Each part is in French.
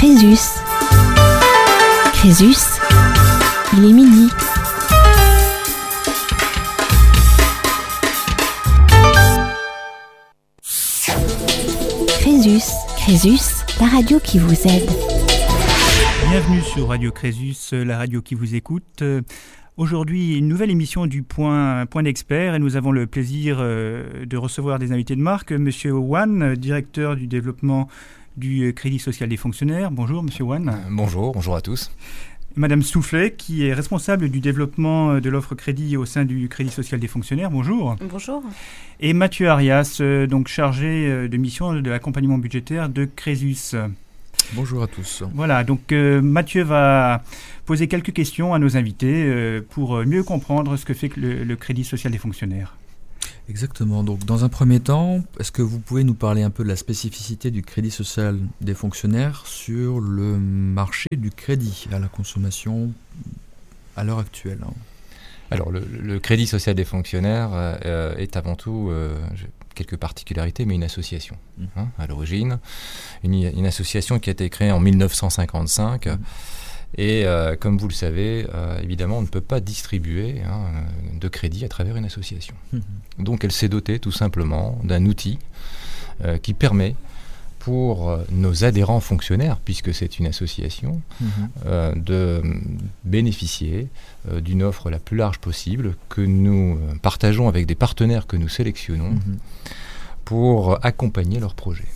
Crésus. Crésus, il est midi. Crésus, la radio qui vous aide. Bienvenue sur Radio Crésus, la radio qui vous écoute. Aujourd'hui, une nouvelle émission du Point d'Expert et nous avons le plaisir de recevoir des invités de marque. Monsieur Wan, directeur du développement du Crédit Social des Fonctionnaires. Bonjour Monsieur Wan. Bonjour à tous. Madame Soufflet, qui est responsable du développement de l'offre crédit au sein du Crédit Social des Fonctionnaires. Bonjour. Bonjour. Et Mathieu Arias, donc chargé de mission de l'accompagnement budgétaire de Crésus. Bonjour à tous. Voilà, donc Mathieu va poser quelques questions à nos invités pour mieux comprendre ce que fait le Crédit Social des Fonctionnaires. Exactement. Donc, dans un premier temps, est-ce que vous pouvez nous parler un peu de la spécificité du Crédit Social des Fonctionnaires sur le marché du crédit à la consommation à l'heure actuelle ? Alors, le Crédit Social des Fonctionnaires est avant tout quelques particularités, mais une association à l'origine. Une association qui a été créée en 1955. Et comme vous le savez, évidemment, on ne peut pas distribuer de crédit à travers une association. Donc elle s'est dotée tout simplement d'un outil qui permet pour nos adhérents fonctionnaires, puisque c'est une association, de bénéficier d'une offre la plus large possible que nous partageons avec des partenaires que nous sélectionnons pour accompagner leurs projets.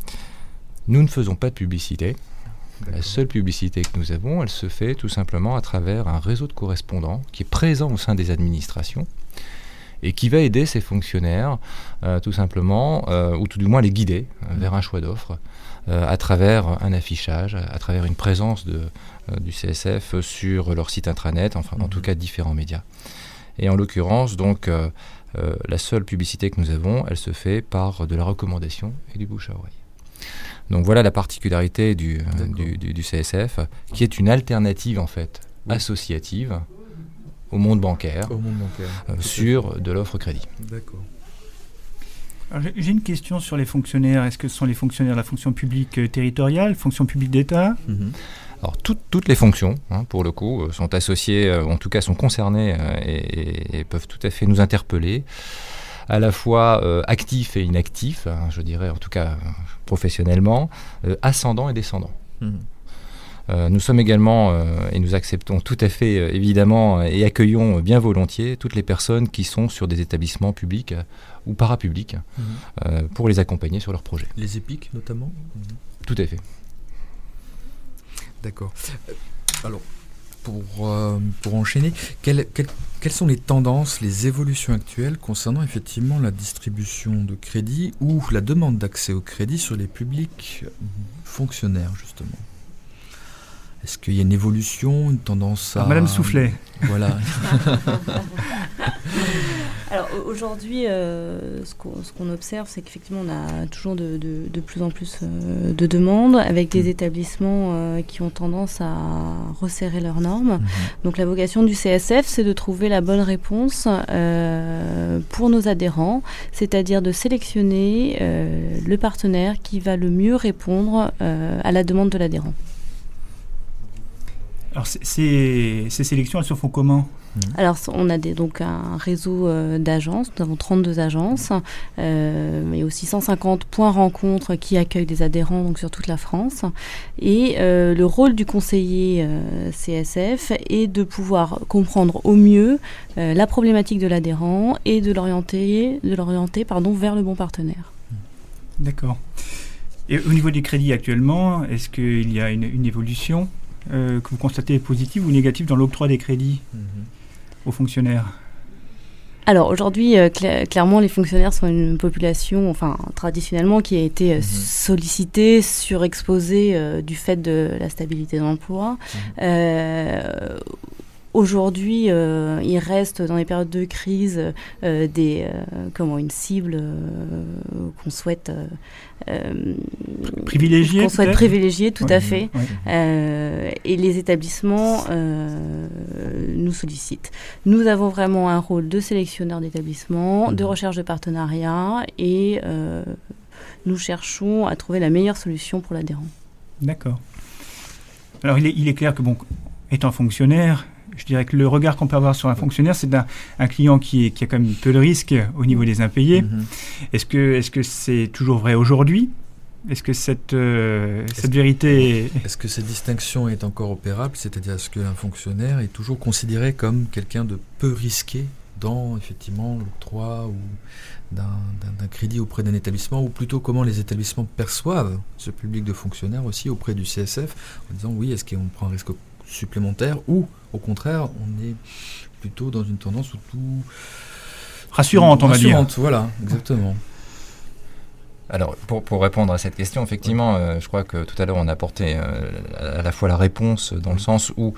Nous ne faisons pas de publicité. La seule publicité que nous avons, elle se fait tout simplement à travers un réseau de correspondants qui est présent au sein des administrations et qui va aider ces fonctionnaires tout simplement, ou tout du moins les guider vers un choix d'offres à travers un affichage, à travers une présence du CSF sur leur site intranet, enfin en tout cas différents médias. Et en l'occurrence, donc, la seule publicité que nous avons, elle se fait par de la recommandation et du bouche à oreille. Donc voilà la particularité du CSF, qui est une alternative en fait associative au monde bancaire, sur de l'offre crédit. D'accord. Alors, j'ai une question sur les fonctionnaires. Est-ce que ce sont les fonctionnaires de la fonction publique territoriale, fonction publique d'État ? Alors toutes les fonctions, pour le coup, sont associées, en tout cas sont concernées et peuvent tout à fait nous interpeller, à la fois actifs et inactifs, je dirais en tout cas professionnellement, ascendants et descendants. Nous sommes également, et nous acceptons tout à fait évidemment et accueillons bien volontiers toutes les personnes qui sont sur des établissements publics ou parapublics pour les accompagner sur leurs projets. Les EPIC notamment ? Tout à fait. D'accord. Alors, pour enchaîner, quelles sont les tendances, les évolutions actuelles concernant effectivement la distribution de crédit ou la demande d'accès au crédit sur les publics fonctionnaires, justement ? Est-ce qu'il y a une évolution, une tendance à... Madame Soufflet. Voilà. Alors aujourd'hui, ce qu'on observe, c'est qu'effectivement, on a toujours de plus en plus de demandes avec des établissements qui ont tendance à resserrer leurs normes. Donc la vocation du CSF, c'est de trouver la bonne réponse pour nos adhérents, c'est-à-dire de sélectionner le partenaire qui va le mieux répondre à la demande de l'adhérent. Alors ces sélections, elles se font comment ? Alors, on a donc un réseau d'agences. Nous avons 32 agences, mais aussi 150 points rencontres qui accueillent des adhérents donc sur toute la France. Et le rôle du conseiller CSF est de pouvoir comprendre au mieux la problématique de l'adhérent et de l'orienter vers le bon partenaire. D'accord. Et au niveau des crédits actuellement, est-ce qu'il y a une évolution que vous constatez positive ou négative dans l'octroi des crédits aux fonctionnaires ? Alors aujourd'hui, clairement, les fonctionnaires sont une population, traditionnellement, qui a été sollicitée, surexposée du fait de la stabilité de l'emploi. Aujourd'hui, il reste dans les périodes de crise une cible qu'on souhaite privilégier, tout à fait. Et les établissements nous sollicitent. Nous avons vraiment un rôle de sélectionneur d'établissements, de recherche de partenariats et nous cherchons à trouver la meilleure solution pour l'adhérent. D'accord. Alors il est clair que, étant fonctionnaire, je dirais que le regard qu'on peut avoir sur un fonctionnaire, c'est d'un client qui a quand même peu de risques au niveau des impayés. Est-ce que c'est toujours vrai aujourd'hui ? Est-ce que cette vérité... Est-ce que cette distinction est encore opérable ? C'est-à-dire, est-ce qu'un fonctionnaire est toujours considéré comme quelqu'un de peu risqué dans, effectivement, l'octroi ou d'un crédit auprès d'un établissement, ou plutôt comment les établissements perçoivent ce public de fonctionnaires aussi auprès du CSF, en disant oui, est-ce qu'on prend un risque supplémentaire, ou au contraire, on est plutôt dans une tendance où tout... Rassurante, on va dire. Voilà, exactement. Alors, pour répondre à cette question, effectivement, je crois que tout à l'heure, on a apporté à la fois la réponse dans le sens où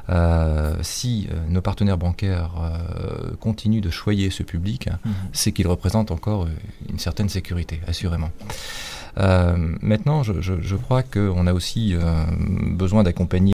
si nos partenaires bancaires continuent de choyer ce public, c'est qu'ils représentent encore une certaine sécurité, assurément. Maintenant, je crois qu'on a aussi besoin d'accompagner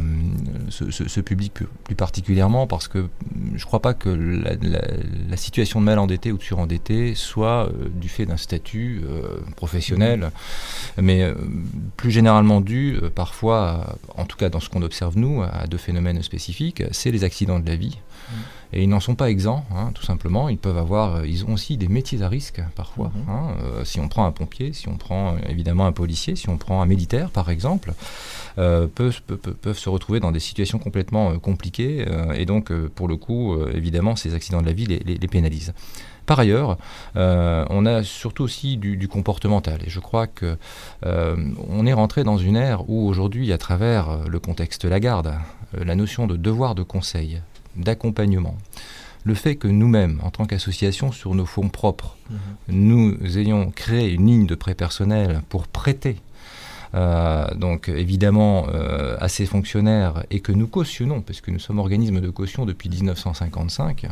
ce public plus particulièrement, parce que je ne crois pas que la situation de mal endetté ou de surendetté soit du fait d'un statut professionnel, mais plus généralement dû parfois, en tout cas dans ce qu'on observe nous, à deux phénomènes spécifiques, c'est les accidents de la vie. Et ils n'en sont pas exempts, tout simplement. Ils ont aussi des métiers à risque parfois. Si on prend un pompier, si on prend évidemment un policier, si on prend un militaire par exemple, peuvent se retrouver dans des situations complètement compliquées. Et donc pour le coup, évidemment, ces accidents de la vie les pénalisent. Par ailleurs, on a surtout aussi du comportemental. Et je crois que on est rentré dans une ère où aujourd'hui, à travers le contexte Lagarde, la notion de devoir de conseil, d'accompagnement, le fait que nous-mêmes, en tant qu'association, sur nos fonds propres, nous ayons créé une ligne de prêt personnel pour prêter donc évidemment à ces fonctionnaires, et que nous cautionnons, parce que nous sommes organisme de caution depuis 1955,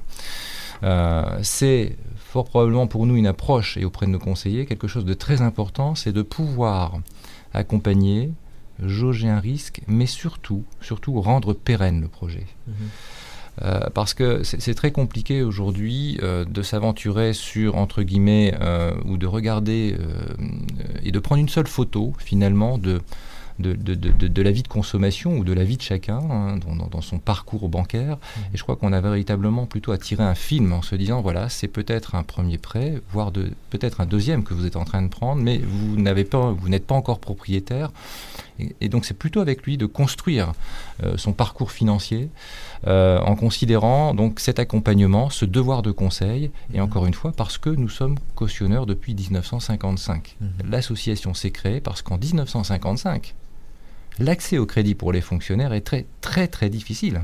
c'est fort probablement pour nous une approche, et auprès de nos conseillers, quelque chose de très important, c'est de pouvoir accompagner, jauger un risque, mais surtout rendre pérenne le projet. Parce que c'est très compliqué aujourd'hui de s'aventurer sur, entre guillemets, ou de regarder et de prendre une seule photo, finalement, de la vie de consommation ou de la vie de chacun dans son parcours bancaire. Et je crois qu'on a véritablement plutôt à tirer un film en se disant, voilà, c'est peut-être un premier prêt, voire peut-être un deuxième que vous êtes en train de prendre, mais vous n'êtes pas encore propriétaire. Et donc c'est plutôt avec lui de construire son parcours financier en considérant donc cet accompagnement, ce devoir de conseil, et encore une fois parce que nous sommes cautionneurs depuis 1955. L'association s'est créée parce qu'en 1955, l'accès au crédit pour les fonctionnaires est très très très difficile.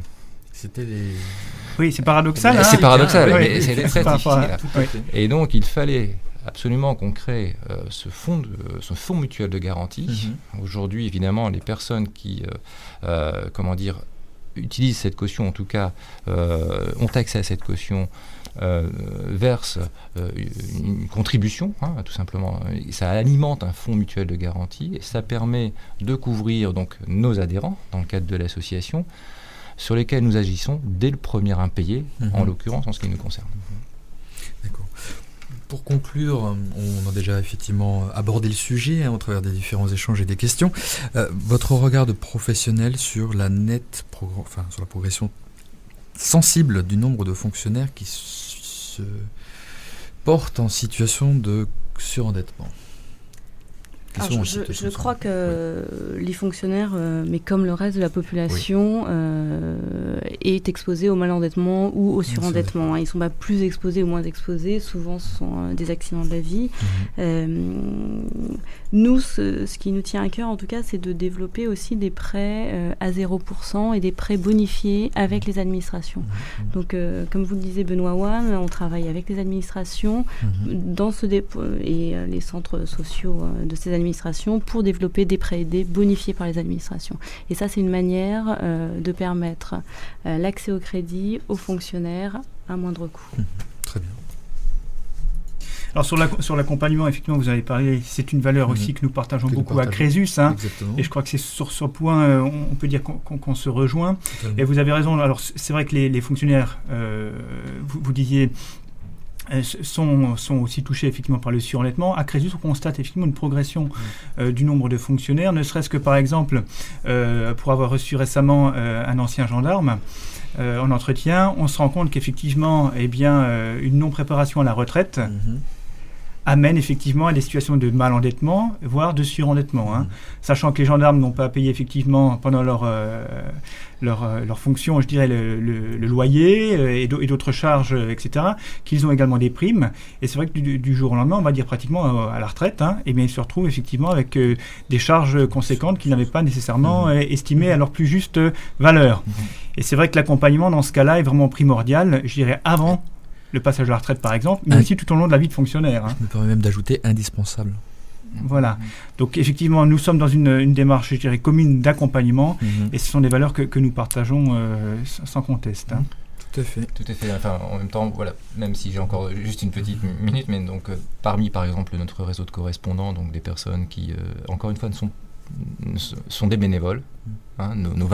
Oui, c'est paradoxal. C'est paradoxal, mais c'était très difficile. Et donc il fallait absolument qu'on crée ce fonds mutuel de garantie. Aujourd'hui, évidemment, les personnes qui utilisent cette caution, en tout cas, ont accès à cette caution, versent une contribution, tout simplement. Ça alimente un fonds mutuel de garantie, et ça permet de couvrir donc nos adhérents, dans le cadre de l'association, sur lesquels nous agissons dès le premier impayé, en l'occurrence en ce qui nous concerne. D'accord. Pour conclure, on a déjà effectivement abordé le sujet au travers des différents échanges et des questions. Votre regard de professionnel sur la progression sensible du nombre de fonctionnaires qui se portent en situation de surendettement. Alors, je crois que les fonctionnaires, mais comme le reste de la population, est exposé au malendettement ou au surendettement. Ils ne sont pas plus exposés ou moins exposés. Souvent, ce sont des accidents de la vie. Nous, ce qui nous tient à cœur, en tout cas, c'est de développer aussi des prêts à 0% et des prêts bonifiés avec les administrations. Donc, comme vous le disiez, Benoît Wan, on travaille avec les administrations dans ce et les centres sociaux de ces administrations pour développer des prêts aidés bonifiés par les administrations. Et ça, c'est une manière de permettre l'accès au crédit aux fonctionnaires à moindre coût. Très bien. Alors sur l'accompagnement, effectivement, vous avez parlé, c'est une valeur aussi que nous partageons beaucoup à Crésus. Et je crois que c'est sur ce point, on peut dire qu'on se rejoint. Totalement. Et vous avez raison, alors c'est vrai que les fonctionnaires, vous disiez, sont aussi touchés effectivement par le surendettement. À Crésus, on constate effectivement une progression du nombre de fonctionnaires, ne serait-ce que par exemple, pour avoir reçu récemment un ancien gendarme en entretien, on se rend compte qu'effectivement, une non-préparation à la retraite amène effectivement à des situations de mal-endettement, voire de surendettement. Sachant que les gendarmes n'ont pas payé effectivement pendant leur fonction, je dirais, le loyer et d'autres charges, etc., qu'ils ont également des primes. Et c'est vrai que du jour au lendemain, on va dire pratiquement à la retraite, ils se retrouvent effectivement avec des charges conséquentes qu'ils n'avaient pas nécessairement estimées à leur plus juste valeur. Et c'est vrai que l'accompagnement dans ce cas-là est vraiment primordial, je dirais, avant le passage à la retraite par exemple, mais aussi tout au long de la vie de fonctionnaire. Je me permets même d'ajouter indispensable. Voilà. Donc effectivement, nous sommes dans une démarche, je dirais, commune d'accompagnement, et ce sont des valeurs que nous partageons sans conteste. Tout à fait. Tout à fait. Enfin, en même temps, voilà, même si j'ai encore juste une petite minute, mais donc parmi, par exemple, notre réseau de correspondants, donc des personnes qui, encore une fois, sont des bénévoles. Nos